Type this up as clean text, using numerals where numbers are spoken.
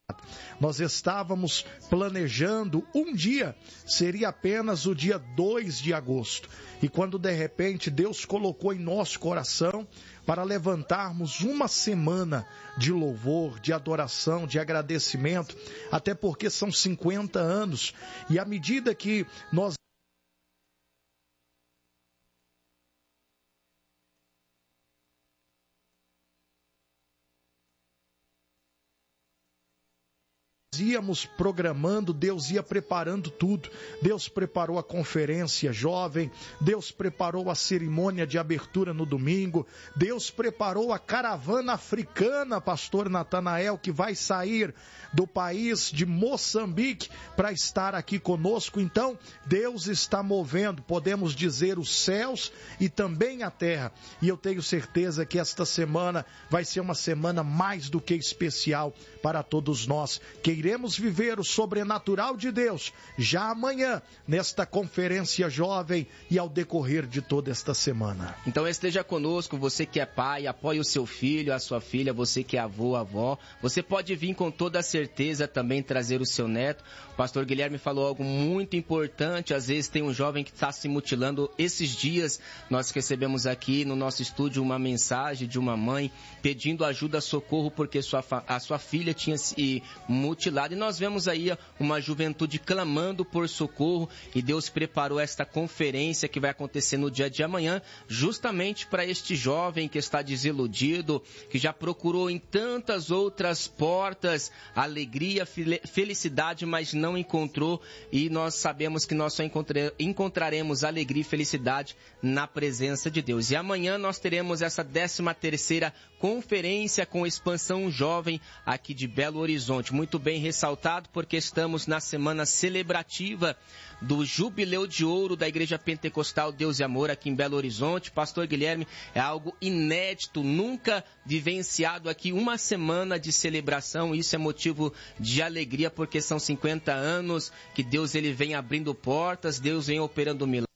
Nós estávamos planejando um dia, seria apenas o dia 2 de agosto. E quando de repente Deus colocou em nosso coração para levantarmos uma semana de louvor, de adoração, de agradecimento, até porque são 50 anos. E à medida que nós íamos programando, Deus ia preparando tudo. Deus preparou a conferência jovem, Deus preparou a cerimônia de abertura no domingo, Deus preparou a caravana africana, pastor Natanael, que vai sair do país de Moçambique para estar aqui conosco. Então, Deus está movendo, podemos dizer, os céus e também a terra. E eu tenho certeza que esta semana vai ser uma semana mais do que especial para todos nós. Queremos viver o sobrenatural de Deus já amanhã, nesta conferência jovem e ao decorrer de toda esta semana. Então esteja conosco, você que é pai, apoie o seu filho, a sua filha, você que é avô, avó. Você pode vir com toda a certeza também trazer o seu neto. O pastor Guilherme falou algo muito importante, às vezes tem um jovem que está se mutilando. Esses dias nós recebemos aqui no nosso estúdio uma mensagem de uma mãe pedindo ajuda, socorro, porque a sua filha tinha se mutilado. E nós vemos aí uma juventude clamando por socorro, e Deus preparou esta conferência que vai acontecer no dia de amanhã, justamente para este jovem que está desiludido, que já procurou em tantas outras portas alegria, felicidade, mas não encontrou, e nós sabemos que nós só encontraremos alegria e felicidade na presença de Deus. E amanhã nós teremos essa 13ª conferência com expansão jovem aqui de Belo Horizonte. Muito bem ressaltado, porque estamos na semana celebrativa do Jubileu de Ouro da Igreja Pentecostal Deus e Amor aqui em Belo Horizonte. Pastor Guilherme, é algo inédito, nunca vivenciado aqui, uma semana de celebração. Isso é motivo de alegria, porque são 50 anos que Deus ele vem abrindo portas, Deus vem operando milagres.